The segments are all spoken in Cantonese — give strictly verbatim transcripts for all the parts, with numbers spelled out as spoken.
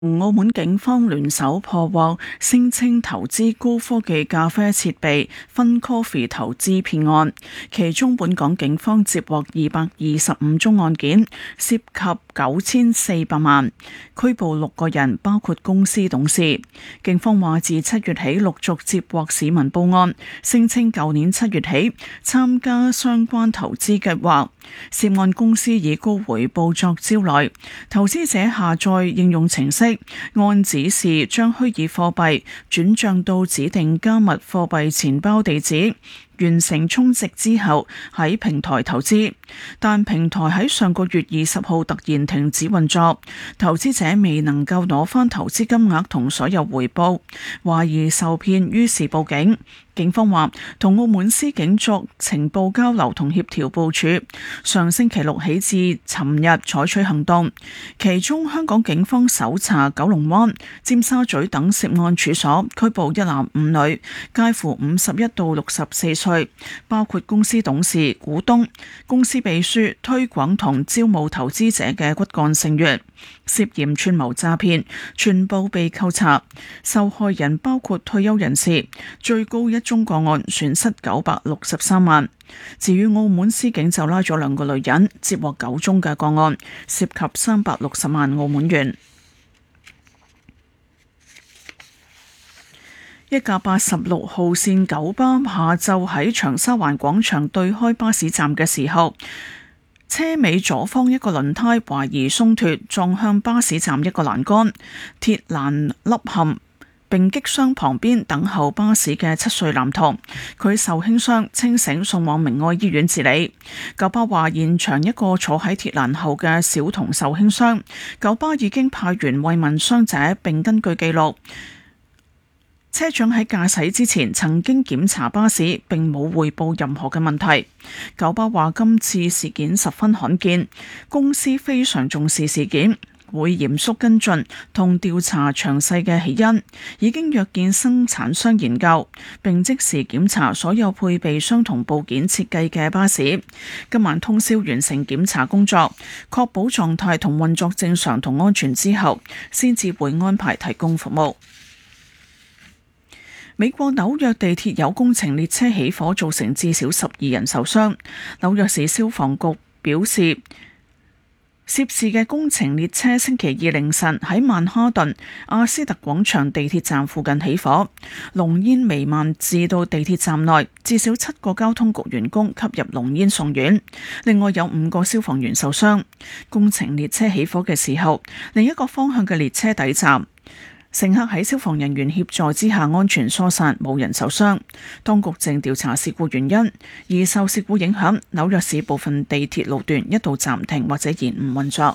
澳門警方聯手破獲聲稱投資高科技咖啡設備 FunCoffee 投資騙案，其中本港警方接獲二百二十五宗案件，涉及九千四百萬，拘捕六個人，包括公司董事。警方話自七月起陸續接獲市民報案，聲稱舊年七月起參加相關投資計劃，涉案公司以高回報作招來，投資者下載應用程式，按指示將虛擬貨幣轉賬到指定加密貨幣錢包地址，完成充值之後喺平台投資，但平台喺上個月二十號突然停止運作，投資者未能夠攞返投資金額同所有回報，懷疑受騙，於是報警。警方話同澳門司警作情報交流同協調部署，上星期六起至尋日採取行動，其中香港警方搜查九龍灣、尖沙咀等涉案處所，拘捕一男五女，介乎五十一到六十四歲，包括公司董事、股東、公司秘書、推廣同招募投資者嘅骨幹成員，涉嫌串謀詐騙，全部被扣查。受害人包括退休人士，最高一宗個案損失九百六十三萬。至於澳門司警就拉咗兩個女人，接獲九宗嘅個案，涉及三百六十萬澳門元。一架八十六號線九巴下晝喺長沙灣廣場對開巴士站嘅時候，車尾左方一個輪胎懷疑鬆脱，撞向巴士站一個欄杆，鐵欄凹陷，並擊傷旁邊等候巴士嘅七歲男童，佢受輕傷，清醒送往明愛醫院治理。九巴話現場一個坐喺鐵欄後嘅小童受輕傷，九巴已經派員慰問傷者，並根據記錄，車長喺駕駛之前曾經檢查巴士，並冇匯報任何嘅問題。九巴話今次事件十分罕見，公司非常重視事件，會嚴肅跟進同調查詳細嘅起因，已經約見生產商研究，並即時檢查所有配備相同部件設計嘅巴士。今晚通宵完成檢查工作，確保狀態同運作正常同安全之後，先至會安排提供服務。美國紐約地鐵有工程列車起火，造成至少十二人受傷。紐約市消防局表示，涉事嘅工程列車星期二凌晨喺曼哈頓阿斯特廣場地鐵站附近起火，濃煙彌漫至到地鐵站內，至少七個交通局員工吸入濃煙送院，另外有五個消防員受傷。工程列車起火嘅時候，另一個方向嘅列車抵站，乘客喺消防人員協助之下安全疏散，冇人受傷。當局正調查事故原因，而受事故影響，紐約市部分地鐵路段一度暫停或者延誤運作。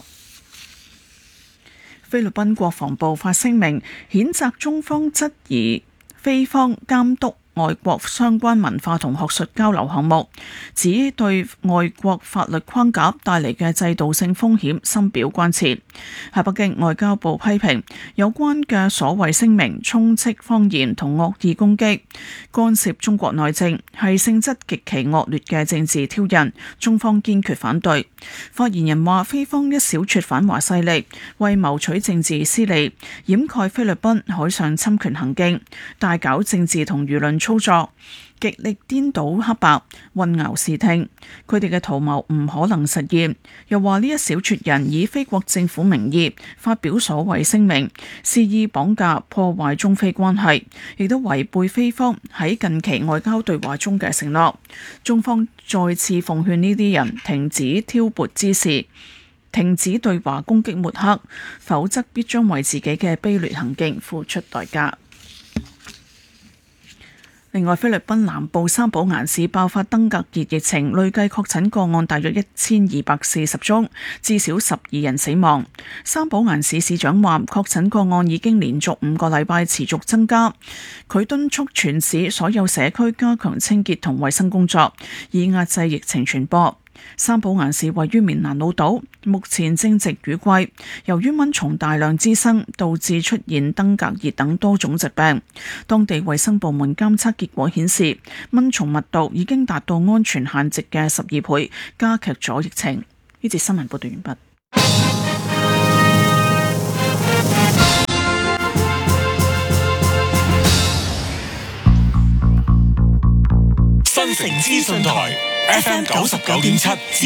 菲律賓國防部發聲明，譴責中方質疑菲方監督外國相關文化同學術交流項目，指對外國法律框架帶嚟嘅制度性風險深表關切。喺北京，外交部批評有關嘅所謂聲明充斥謊言同惡意攻擊，干涉中國內政，係性質極其惡劣嘅政治挑釁，中方堅決反對。發言人話，菲方一小撮反華勢力為謀取政治私利，掩蓋菲律賓海上侵權行徑，大搞政治同輿論操作，極力顛倒黑白，混淆視聽，佢哋嘅圖謀唔可能實現。又話呢一小撮人以菲國政府名義發表所謂聲明，肆意綁架破壞中菲關係，亦都違背菲方喺近期外交對話中嘅承諾。中方再次奉勸呢啲人停止挑撥之事，停止對華攻擊抹黑，否則必將為自己嘅卑劣行徑付出代價。另外，菲律賓南部三寶岩市爆發登革熱疫情，累計確診個案大約一千二百四十宗，至少十二人死亡。三寶岩市市長話，確診個案已經連續五個禮拜持續增加，佢敦促全市所有社區加強清潔同衛生工作，以壓制疫情傳播。三寶岩市位於棉蘭老島，目前正值雨季，由於蚊蟲大量滋生，導致出現登革熱等多種疾病。當地衛生部門監測結果顯示，蚊蟲密度已經達到安全限值嘅十二倍，加劇咗疫情。呢節新聞報道完畢。 新城資訊台 F M 九十九點七。